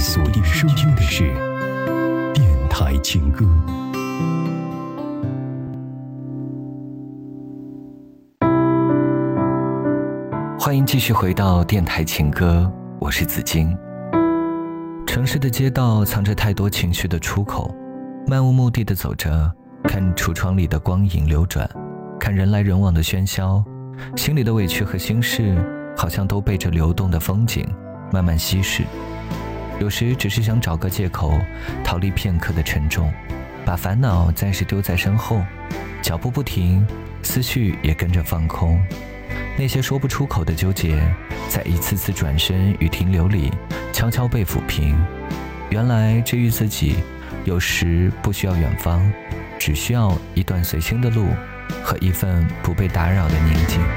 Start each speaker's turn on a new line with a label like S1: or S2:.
S1: 锁定收听的是电台情歌。
S2: 欢迎继续回到电台情歌，我是子金。城市的街道藏着太多情绪的出口，漫无目的地走着，看橱窗里的光影流转，看人来人往的喧嚣，心里的委屈和心事好像都被这流动的风景慢慢稀释。有时只是想找个借口逃离片刻的沉重，把烦恼暂时丢在身后，脚步不停，思绪也跟着放空。那些说不出口的纠结，在一次次转身与停留里悄悄被抚平。原来治愈自己有时不需要远方，只需要一段随心的路和一份不被打扰的宁静。